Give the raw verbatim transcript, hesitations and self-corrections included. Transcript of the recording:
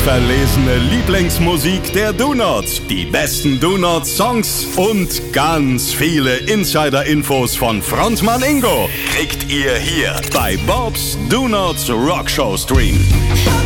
Verlesene Lieblingsmusik der Donuts, die besten Donut-Songs und ganz viele Insider-Infos von Frontmann Ingo kriegt ihr hier bei Bob's Donuts Rockshow Stream.